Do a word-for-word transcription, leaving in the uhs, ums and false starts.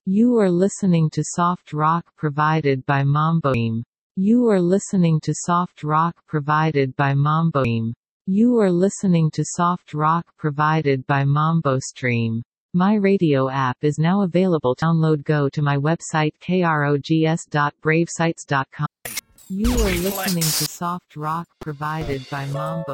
You are listening to soft rock provided by Mambo Stream. You are listening to soft rock provided by Mambo Stream. You are listening to soft rock provided by Mambo Stream. My radio app is now available. Download. Go to my website krogs dot bravesites dot com. You are listening to soft rock provided by Mambo.